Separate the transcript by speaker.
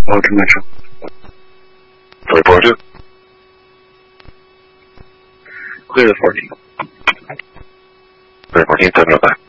Speaker 1: Oh, dimension.
Speaker 2: 3.2.
Speaker 1: Clear the 14.
Speaker 2: 314, 7 back.